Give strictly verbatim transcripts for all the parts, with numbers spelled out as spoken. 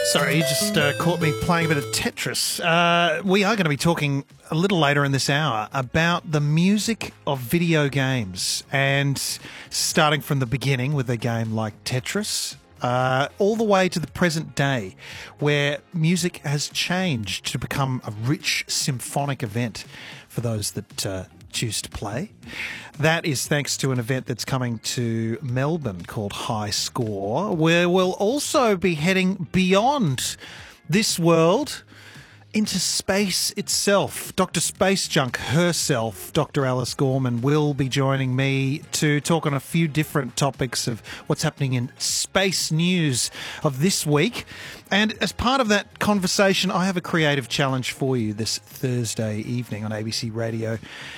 Sorry, you just uh, caught me playing a bit of Tetris. Uh, we are going to be talking a little later in this hour about the music of video games, and starting from the beginning with a game like Tetris, uh, all the way to the present day, where music has changed to become a rich symphonic event for those that uh, choose to play. That is thanks to an event that's coming to Melbourne called High Score, where we'll also be heading beyond this world into space itself. Doctor Space Junk herself, Doctor Alice Gorman, will be joining me to talk on a few different topics of what's happening in space news of this week. And as part of that conversation, I have a creative challenge for you this Thursday evening on A B C Radio.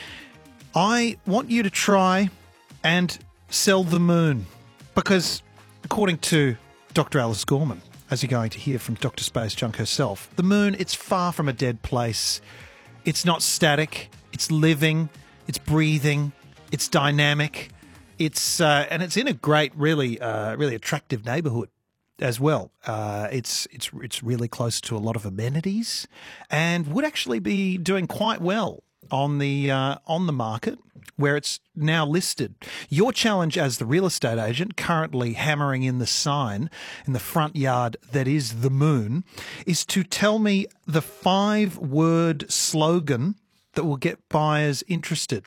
I want you to try and sell the moon, because according to Doctor Alice Gorman, as you're going to hear from Doctor Space Junk herself, the moon, it's far from a dead place. It's not static. It's living. It's breathing. It's dynamic. It's uh, and it's in a great, really, uh, really attractive neighbourhood as well. Uh, it's it's it's really close to a lot of amenities, and would actually be doing quite well on the uh, on the market where it's now listed. Your challenge as the real estate agent currently hammering in the sign in the front yard that is the moon is to tell me the five-word slogan that will get buyers interested.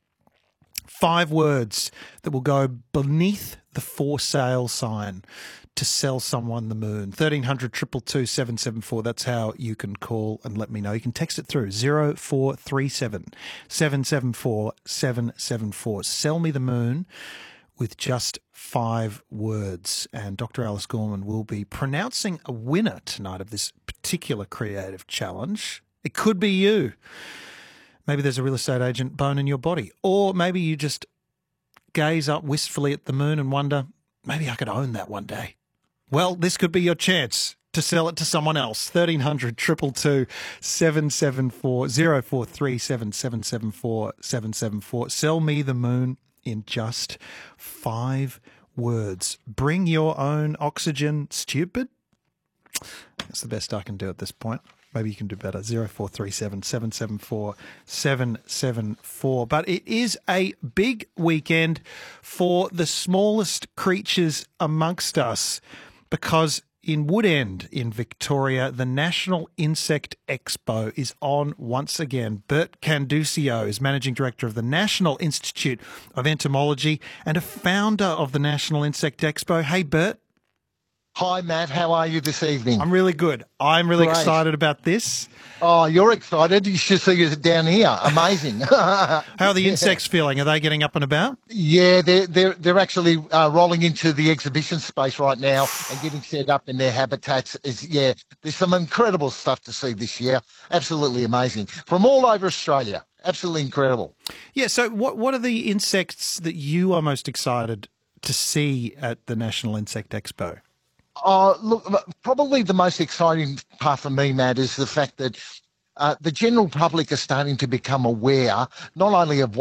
Five words that will go beneath the for sale sign to sell someone the moon. thirteen hundred, two two two, seven seven four. That's how you can call and let me know. You can text it through zero four three seven, seven seven four, seven seven four. Sell me the moon with just five words. And Doctor Alice Gorman will be pronouncing a winner tonight of this particular creative challenge. It could be you. Maybe there's a real estate agent bone in your body. Or maybe you just gaze up wistfully at the moon and wonder, maybe I could own that one day. Well, this could be your chance to sell it to someone else. thirteen hundred, two two two, seven seven four, zero four three seven, seven seven four, seven seven four. Sell me the moon in just five words. Bring your own oxygen, stupid. That's the best I can do at this point. Maybe you can do better. zero four three seven, seven seven four, seven seven four. But it is a big weekend for the smallest creatures amongst us, because in Woodend in Victoria, the National Insect Expo is on once again. Bert Canduccio is Managing Director of the National Institute of Entomology and a founder of the National Insect Expo. Hey, Bert. Hi, Matt. How are you this evening? I'm really good. I'm really Great. excited about this. Oh, you're excited. You should see us down here. Amazing. How are the insects feeling? Are they getting up and about? Yeah, they're, they're, they're actually uh, rolling into the exhibition space right now and getting set up in their habitats. Is Yeah, there's some incredible stuff to see this year. Absolutely amazing. From all over Australia. Absolutely incredible. Yeah, so what, what are the insects that you are most excited to see at the National Insect Expo? Uh, look, probably the most exciting part for me, Matt, is the fact that uh, the general public are starting to become aware not only of